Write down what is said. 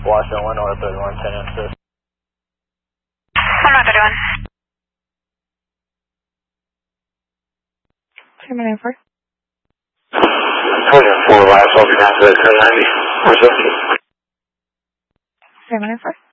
Washington 1 North 3110 assist. I'm not good one. Say my name first. 24 last, I'll be down to 1090. Say my name first.